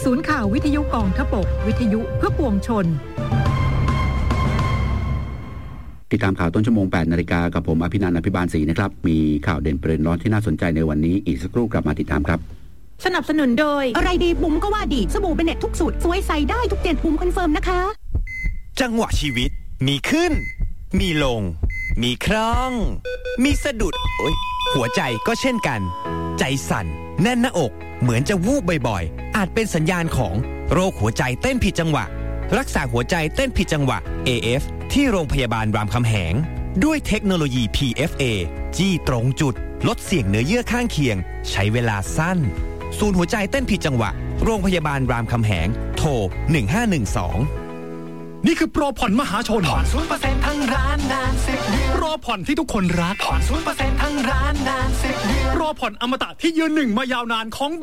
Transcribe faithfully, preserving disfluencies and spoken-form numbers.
ศูนย์ข่าววิทยุกองทพบกวิทยุเพื่อปวงชนติดตามข่าวต้นชั่วโมง แปด นาฬิกากับผมอภินันท์ อภิบาลศรีนะครับมีข่าวเด่นประเด็นร้อนที่น่าสนใจในวันนี้อีกสักครู่กลับมาติดตามครับสนับสนุนโดยอะไรดีบุ๋มก็ว่าดีสบู่เบเน็ตทุกสูตรสวยใสได้ทุกเจ็ดบุ๋มคอนเฟิร์มนะคะจังหวะชีวิตมีขึ้นมีลงมีคล่องมีสะดุดโอ๊ยหัวใจก็เช่นกันใจสั่นแน่นหน้าอกเหมือนจะวูบบ่อยๆอาจเป็นสัญญาณของโรคหัวใจเต้นผิดจังหวะรักษาหัวใจเต้นผิดจังหวะ เอ เอฟ ที่โรงพยาบาลรามคำแหงด้วยเทคโนโลยี พี เอฟ เอ จี้ตรงจุดลดเสี่ยงเนื้อเยื่อข้างเคียงใช้เวลาสั้นศูนย์หัวใจเต้นผิดจังหวะโรงพยาบาลรามคำแหงโทรหนึ่งห้าหนึ่งสองนี่คือโปรผ่อนมหาชนผ่อน ศูนย์เปอร์เซ็นต์ ทั้งร้านนานสิบเดือนโปรผ่อนที่ทุกคนรักผ่อน ศูนย์เปอร์เซ็นต์ ทั้งร้านนานสิบเดือนโปรผ่อนอมตะที่ยืนหนึ่งมายาวนานของ